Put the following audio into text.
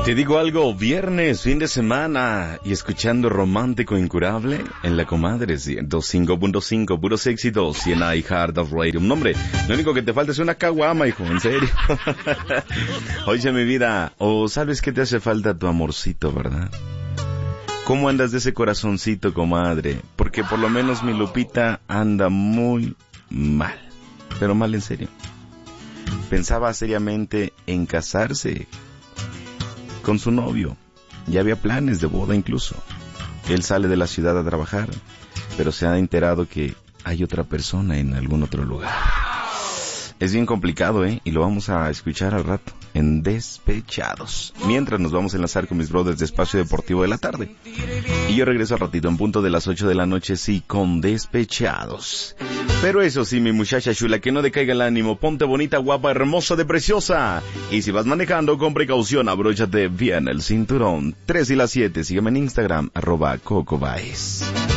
Te digo algo, viernes, fin de semana, y escuchando Romántico Incurable en La Comadre 105.5, puros éxitos, y en iHeart of Radio. Hombre, lo único que te falta es una caguama, hijo, en serio. Oye, mi vida, o sabes que te hace falta tu amorcito, ¿verdad? ¿Cómo andas de ese corazoncito, comadre? Porque por lo menos mi Lupita anda muy mal, pero mal en serio. Pensaba seriamente en casarse con su novio. Ya había planes de boda incluso. Él sale de la ciudad a trabajar, pero se ha enterado que hay otra persona en algún otro lugar. Es bien complicado, y lo vamos a escuchar al rato en Despechados. Mientras nos vamos a enlazar con mis brothers de Espacio Deportivo de la Tarde. Y yo regreso al ratito en punto de las 8 de la noche, sí, con Despechados. Pero eso sí, mi muchacha chula, que no decaiga el ánimo. Ponte bonita, guapa, hermosa, de preciosa. Y si vas manejando, con precaución, abróchate bien el cinturón. 3 y las 7, sígueme en Instagram, @CocoBaez.